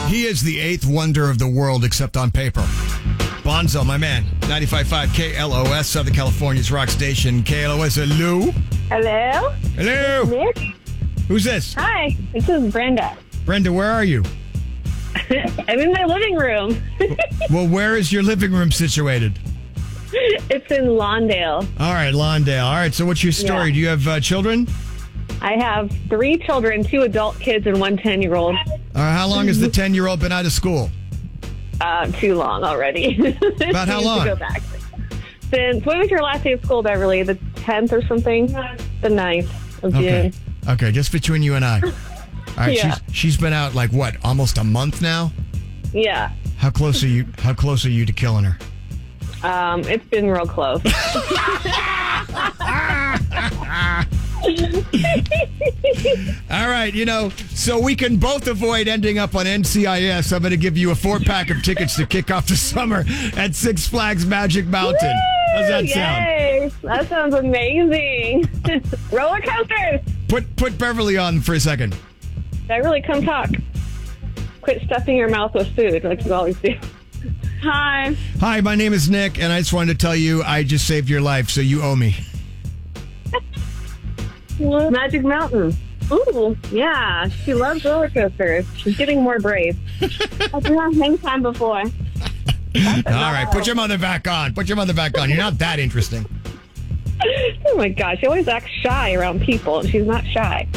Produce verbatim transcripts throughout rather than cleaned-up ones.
He is the eighth wonder of the world, except on paper. Bonzo, my man. ninety-five point five K L O S, Southern California's rock station. K L O S, hello? Hello? Hello? Nick? Who's this? Hi, this is Brenda. Brenda, where are you? I'm in my living room. Well, where is your living room situated? It's in Lawndale. All right, Lawndale. All right, so what's your story? Yeah. Do you have uh, children? I have three children, two adult kids, and one ten-year-old. All right, how long has the ten-year-old been out of school? Uh, too long already. About how She needs long? to go back. Since, when was your last day of school, Beverly? The tenth or something? The ninth of Okay. June. Okay, just between you and I. All right, Yeah. she's she's been out like what, almost a month now? Yeah. How close are you? How close are you to killing her? Um, it's been real close. All right, you know, so we can both avoid ending up on N C I S. I'm going to give you a four pack of tickets to kick off the summer at Six Flags Magic Mountain. How's that sound? Yay! That sounds amazing. Roller coasters. Put put Beverly on for a second. Beverly, come talk. Quit stuffing your mouth with food like you always do. Hi. Hi, my name is Nick, and I just wanted to tell you I just saved your life, so you owe me. Magic Mountain. Ooh, yeah. She loves roller coasters. She's getting more brave. I've been on hang time before. All right, put your mother back on. Put your mother back on. You're not that interesting. Oh my gosh, she always acts shy around people, and she's not shy.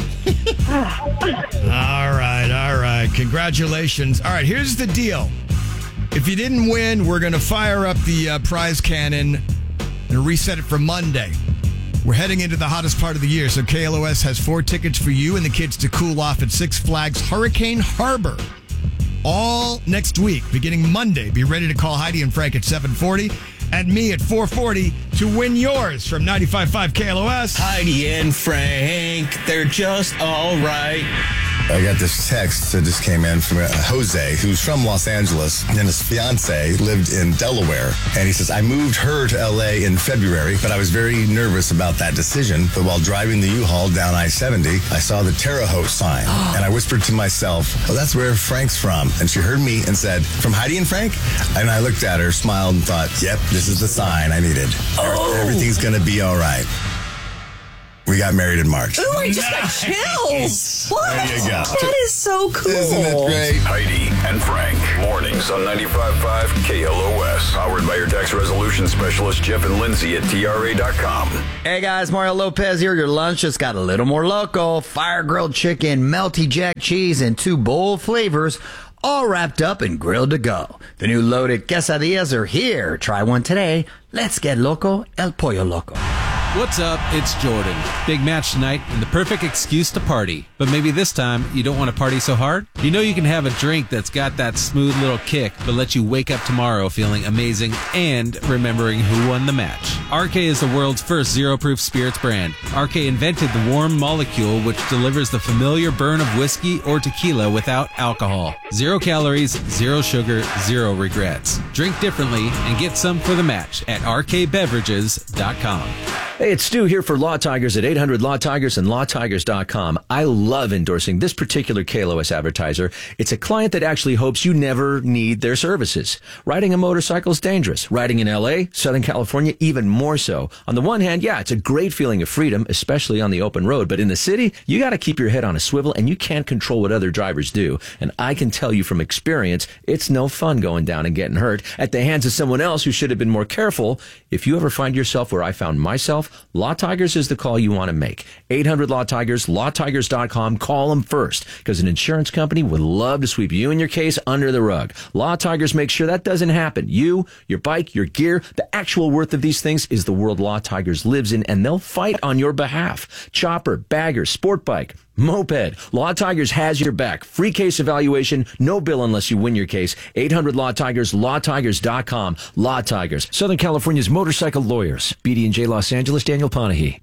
All right, all right. Congratulations. All right, here's the deal. If you didn't win, we're going to fire up the uh, prize cannon and reset it for Monday. We're heading into the hottest part of the year, so K L O S has four tickets for you and the kids to cool off at Six Flags Hurricane Harbor. All next week, beginning Monday. Be ready to call Heidi and Frank at seven forty and me at four forty to win yours from ninety-five point five K L O S. Heidi and Frank, they're just all right. I got this text that just came in from uh, Jose, who's from Los Angeles, and his fiance lived in Delaware. And he says, I moved her to L A in February, but I was very nervous about that decision. But while driving the U-Haul down I seventy, I saw the Terre Haute sign. And I whispered to myself, oh, that's where Frank's from. And she heard me and said, from Heidi and Frank? And I looked at her, smiled, and thought, yep, this is the sign I needed. Oh. Everything's going to be all right. We got married in March. Ooh, I just got chills. What? There you go. That is so cool. Isn't it great? Heidi and Frank. Mornings on ninety-five point five K L O S. Powered by your tax resolution specialist, Jeff and Lindsay at T R A dot com. Hey guys, Mario Lopez here. Your lunch just got a little more loco. Fire grilled chicken, melty jack cheese, and two bold flavors, all wrapped up and grilled to go. The new loaded quesadillas are here. Try one today. Let's get loco, el pollo loco. What's up? It's Jordan. Big match tonight and the perfect excuse to party. But maybe this time you don't want to party so hard? You know you can have a drink that's got that smooth little kick but let you wake up tomorrow feeling amazing and remembering who won the match. R K is the world's first zero-proof spirits brand. R K invented the warm molecule which delivers the familiar burn of whiskey or tequila without alcohol. Zero calories, zero sugar, zero regrets. Drink differently and get some for the match at r k beverages dot com. Hey, it's Stu here for Law Tigers at eight hundred Law Tigers and law tigers dot com. I love endorsing this particular K L O S advertiser. It's a client that actually hopes you never need their services. Riding a motorcycle is dangerous. Riding in L A, Southern California, even more so. On the one hand, yeah, it's a great feeling of freedom, especially on the open road. But in the city, you got to keep your head on a swivel and you can't control what other drivers do. And I can tell you from experience, it's no fun going down and getting hurt at the hands of someone else who should have been more careful. If you ever find yourself where I found myself, Law Tigers is the call you want to make. eight hundred Law Tigers, law tigers dot com. Call them first because an insurance company would love to sweep you and your case under the rug. Law Tigers make sure that doesn't happen. You, your bike, your gear, the actual worth of these things is the world Law Tigers lives in, and they'll fight on your behalf. Chopper, bagger, sport bike, moped. Law Tigers has your back. Free case evaluation, no bill unless you win your case. eight hundred Law Tigers, law tigers dot com. Law Tigers, Southern California's motorcycle lawyers. B D and J Los Angeles, Daniel Panahi.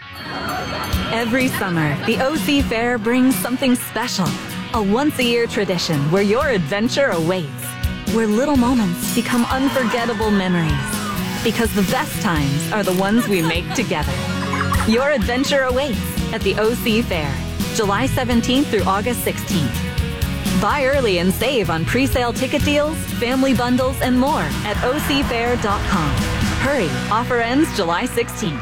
Every summer, the O C Fair brings something special. A once-a-year tradition where your adventure awaits. Where little moments become unforgettable memories. Because the best times are the ones we make together. Your adventure awaits at the O C Fair. July seventeenth through August sixteenth. Buy early and save on pre-sale ticket deals, family bundles, and more at O C fair dot com. Hurry, offer ends July sixteenth.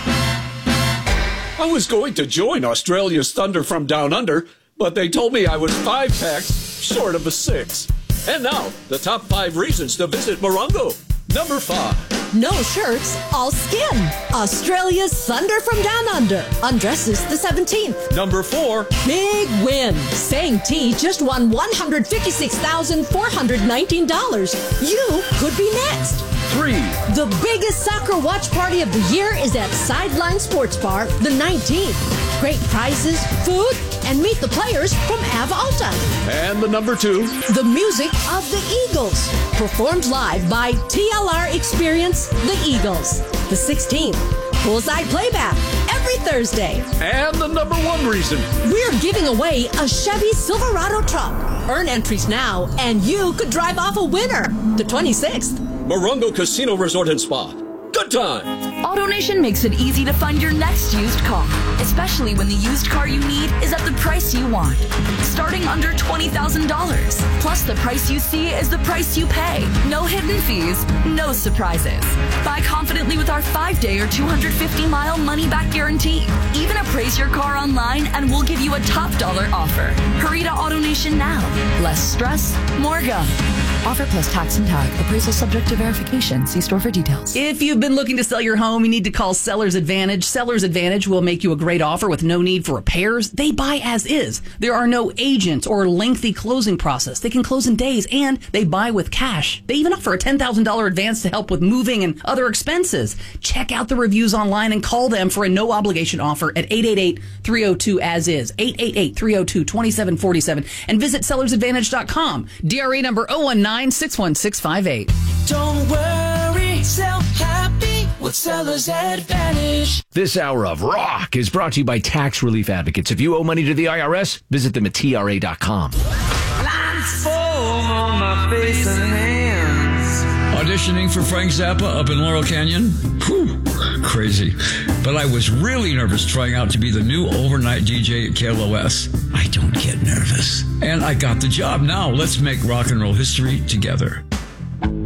I was going to join Australia's Thunder from Down Under, but they told me I was five packs short of a six. And now, the top five reasons to visit Morongo. Number five. No shirts, all skin. Australia's Thunder from Down Under. Undresses the seventeenth. Number four. Big win. Sang T just won one hundred fifty-six thousand four hundred nineteen dollars. You could be next. Three. The biggest soccer watch party of the year is at Sideline Sports Bar, the nineteenth. Great prizes, food, and meet the players from Ave Alta. And the number two. The music of the Eagles. Performed live by T L R Experience, the Eagles. The sixteenth. Poolside playback every Thursday. And the number one reason. We're giving away a Chevy Silverado truck. Earn entries now, and you could drive off a winner. The twenty-sixth. Morongo Casino Resort and Spa. Good time. AutoNation makes it easy to find your next used car, especially when the used car you need is at the price you want. Starting under twenty thousand dollars. Plus, the price you see is the price you pay. No hidden fees, no surprises. Buy confidently with our five-day or two hundred fifty mile money-back guarantee. Even appraise your car online and we'll give you a top dollar offer. Hurry to AutoNation now. Less stress, more go. Offer plus tax and tag. Appraisal subject to verification. See store for details. If you've been looking to sell your home, you need to call Seller's Advantage. Seller's Advantage will make you a great offer with no need for repairs. They buy as is. There are no agents or lengthy closing process. They can close in days, and they buy with cash. They even offer a ten thousand dollars advance to help with moving and other expenses. Check out the reviews online and call them for a no-obligation offer at eight eight eight, three oh two, as is, eight eight eight, three oh two, two seven four seven, and visit sellers advantage dot com. D R E number zero one nine, six one six five eight. Don't worry, sell happy with Seller's Advantage. This hour of Rock is brought to you by Tax Relief Advocates. If you owe money to the I R S, visit them at T R A dot com. Lines foam on my face and hands. Auditioning for Frank Zappa up in Laurel Canyon? Whew, crazy. But I was really nervous trying out to be the new overnight D J at K L O S. I don't get nervous. And I got the job. Now let's make rock and roll history together.